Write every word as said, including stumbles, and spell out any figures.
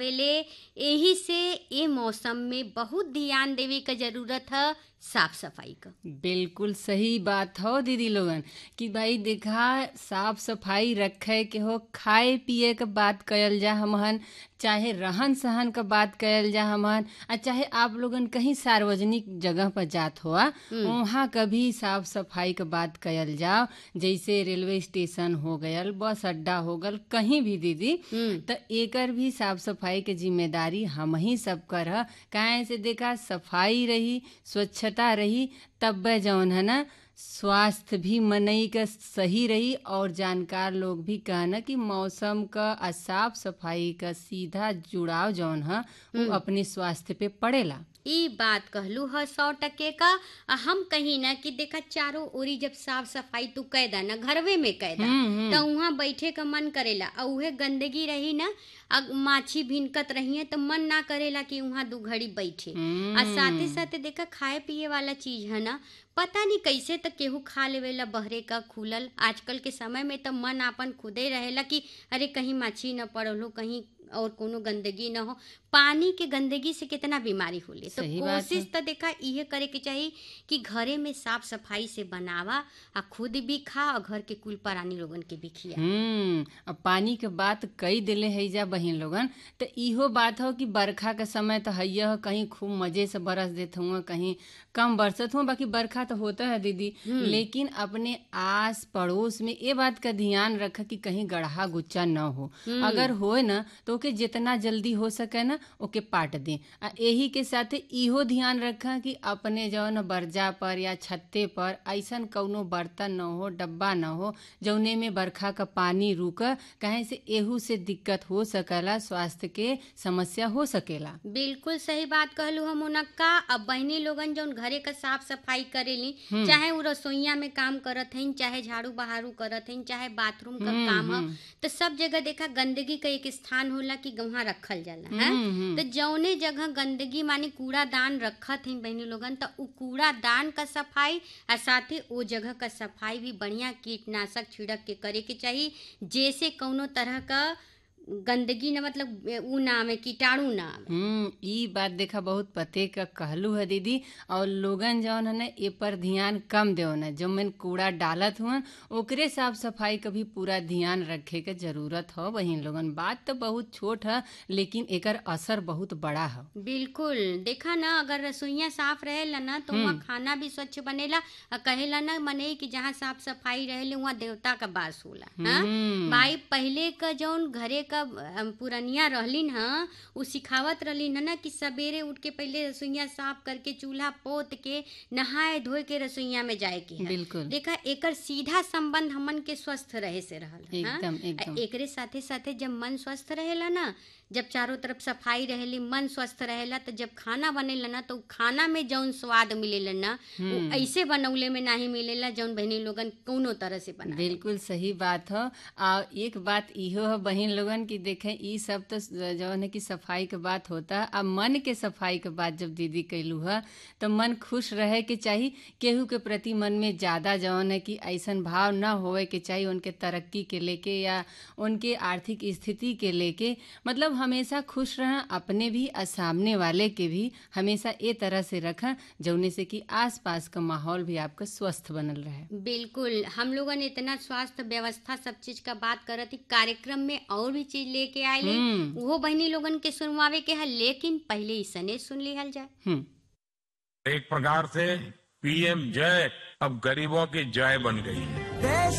पहले यही से ये मौसम में बहुत ध्यान देवे का जरूरत है साफ सफाई का। बिल्कुल सही बात हो दीदी लोगन कि भाई देखा साफ सफाई रखे के हो, खाए पिए के बात कयल जा हमहन, चाहे रहन सहन का बात कयल जा हमहन, और चाहे आप लोगन कहीं सार्वजनिक जगह पर जात हुआ वहाँ कभी साफ सफाई का बात कयल जाओ, जैसे रेलवे स्टेशन हो गयल, बस अड्डा हो गल, कहीं भी दीदी तो एकर भी साफ सफाई के जिम्मेदारी हम ही सब कर ह। काहे से देखा सफाई रही, स्वच्छता रही, तब जौन है ना स्वास्थ्य भी मनई का सही रही, और जानकार लोग भी कहना कि मौसम का और साफ सफाई का सीधा जुड़ाव जौन है वो अपने स्वास्थ्य पे पड़ेला। ई बात कहलू है सौ टके का। आ हम कहीं ना कि देखा चारों ओरी जब साफ सफाई तू कैदा ना घरवे में कैदा तो वहाँ बैठे का मन करेला, और उहे गंदगी रही ना अग माछी भिनकत रही है तो मन ना करेला कि वहाँ दू घड़ी बैठे। आ साथे साथे देखा खाए पिए वाला चीज है ना, पता नहीं कैसे तो केहू खा लेवेला बहरे का खुलल। आजकल के समय में तो मन आपन खुदे रहेला कि अरे कहीं माछी न पड़ल हो, कहीं और कोनो गंदगी न हो। पानी के गंदगी से कितना बीमारी होले, तो कोशिश तो देखा इहे करे के चाहिए कि घरे में साफ सफाई से बनावा, आ खुद भी खा और घर के कुल प्राणी लोगन के भी खिया। हम्म अब पानी के बात कई दिले है जा बहन लोगन, तो इहो बात हो कि बरखा के समय तो हैया कहीं खूब मजे से बरस देते हुआ, कहीं कम बरसत हुआ, बाकी बरखा तो होता है दीदी, लेकिन अपने आस पड़ोस में ये बात का ध्यान रखा कि कहीं गढ़ा गुच्चा न हो। अगर होए ना तो ओके जितना जल्दी हो सके ना ओके पाट दें। आ यही के साथे इहो ध्यान रखा कि अपने जौन बरजा पर या छत्ते पर ऐसन कौनो बर्तन न हो, डब्बा न हो जौने में बरखा का पानी रुक, कहीं से एहू से दिक्कत हो सकेला, स्वास्थ्य के समस्या हो सकेला। बिल्कुल सही बात कहलू हम उनका। अब बहनी लोगन जौन घरे का साफ सफाई करेली, चाहे वो रसोईया में काम करत हैं, चाहे झाड़ू बहारू करत हैं, चाहे बाथरूम का काम है, तो सब जगह देखा गंदगी का एक स्थान होला कि वहाँ रखल जाला है। तो जौने जगह गंदगी मानी कूड़ा दान रखत हैं बहनी लोगन, तो उ कूड़ा दान का सफाई और साथ ही वो जगह का सफाई भी बढ़िया कीटनाशक छिड़क के करे के चाहिए, जैसे कौनो तरह का गंदगी न मतलब उ ना आवे, कीटाणु ना आवे। हम्म ई बात देखा बहुत पते का कहलू है दीदी। और लोगन जौन है ना ये पर ध्यान कम देव ना, जो मैंने कूड़ा डालत हुआ ओकरे साफ सफाई का भी पूरा ध्यान रखे के जरूरत हो बहन लोगन। बात तो बहुत छोट है लेकिन एकर असर बहुत बड़ा है। बिल्कुल देखा ना, अगर रसोईया साफ रहेला ना तो वहाँ खाना भी स्वच्छ बनेला। और कहेला ना मने कि जहाँ साफ सफाई रहेले वहाँ देवता का वास होला। हाँ भाई पहले का जौन घरे का पुरनिया रहलिन ह उ सिखावत रहलिन है ना कि सवेरे उठ के पहले रसोईया साफ करके चूल्हा पोत के नहाए धोए के रसोईया में जाए के है। बिल्कुल देखा एकर सीधा संबंध हमन के स्वस्थ रहे से रहल। एकदम एकदम एकरे साथे साथे जब मन स्वस्थ रहेला ना, जब चारों तरफ सफाई रहेली, मन स्वस्थ रहेला, तो जब खाना बनेला ना तो खाना में जौन स्वाद मिलेला ना वो ऐसे बनौले में नहीं मिलेला जौन बहनी लोगन कोनो तरह से बना। बिल्कुल सही बात हो। और एक बात इहो है बहन लोगन की देखें ई सब तो जौन है कि सफाई के बात होता है। अब मन के सफाई के बात जब दीदी कैलू है तो मन खुश रहे के चाहिए, केहू के प्रति मन में ज्यादा जौन है कि ऐसन भाव न होए के चाहिए उनके तरक्की के लेके या उनके आर्थिक स्थिति के लेके। मतलब हमेशा खुश रहना, अपने भी और सामने वाले के भी हमेशा ए तरह से रखा जौने से कि आसपास का माहौल भी आपका स्वस्थ बनल रहे। बिल्कुल हम लोगों ने इतना स्वास्थ्य व्यवस्था सब चीज का बात करत थी, कार्यक्रम में और भी चीज लेके आए ले वो बहनी लोगन के सुनवावे के है, लेकिन पहले इसने सुन लिहल जाए। एक प्रकार से पीएम जय अब गरीबों की जय बन गई है।